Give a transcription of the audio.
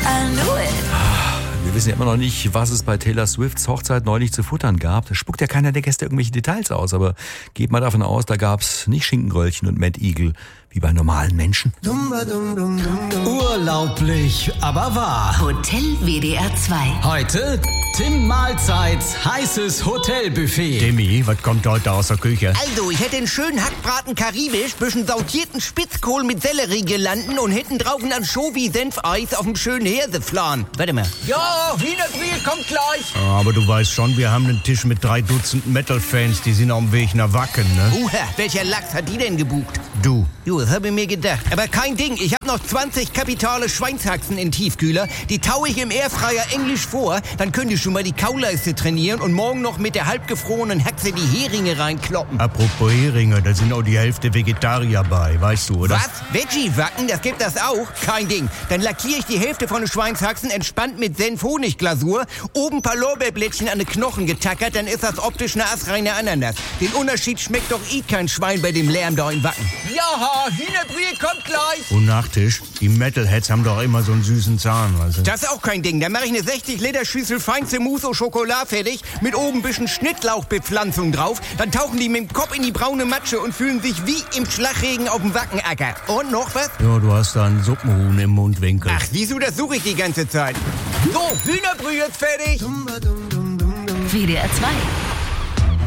I knew it. Wir wissen ja immer noch nicht, was es bei Taylor Swifts Hochzeit neulich zu futtern gab. Da spuckt ja keiner der Gäste irgendwelche Details aus, aber geht mal davon aus, da gab's nicht Schinkenröllchen und Mad Eagle wie bei normalen Menschen. Urlaublich, aber wahr. Hotel WDR 2. Heute Tim Mahlzeits heißes Hotelbuffet. Timmy, was kommt heute aus der Küche? Also, ich hätte einen schönen Hackbraten karibisch, bisschen sautierten Spitzkohl mit Selleriegelanden und hinten drauf ein Anchovy-Senfeis auf dem schönen Hirseflan. Warte mal. Ja, Hühnerbrühe kommt gleich. Aber du weißt schon, wir haben einen Tisch mit 3 Dutzend Metal-Fans, die sind auf dem Weg nach Wacken, ne? Welcher Lachs hat die denn gebucht? Du. Jo, das habe ich mir gedacht. Aber kein Ding, ich habe noch 20 kapitale Schweinshaxen in Tiefkühler. Die taue ich im Airfryer englisch vor. Dann könnt ihr schon mal die Kauleiste trainieren und morgen noch mit der halbgefrorenen Haxe die Heringe reinkloppen. Apropos Heringe, da sind auch die Hälfte Vegetarier bei, weißt du, oder? Was? Veggie-Wacken? Das gibt das auch? Kein Ding. Dann lackiere ich die Hälfte von den Schweinshaxen entspannt mit Senf-Honig-Glasur. Oben ein paar Lorbeerblättchen an den Knochen getackert, dann ist das optisch eine astreine Ananas. Den Unterschied schmeckt doch kein Schwein bei dem Lärm da in Wacken. Ja, Hühnerbrühe kommt gleich. Und Nachtisch? Die Metalheads haben doch immer so einen süßen Zahn, weißt du? Das ist auch kein Ding. Dann mache ich eine 60-Liter-Schüssel feinste Mousse au Chocolat fertig, mit oben ein bisschen Schnittlauchbepflanzung drauf. Dann tauchen die mit dem Kopf in die braune Matsche und fühlen sich wie im Schlagregen auf dem Wackenacker. Und noch was? Ja, du hast da einen Suppenhuhn im Mundwinkel. Ach, wieso, das suche ich die ganze Zeit. So, Hühnerbrühe ist fertig. WDR 2.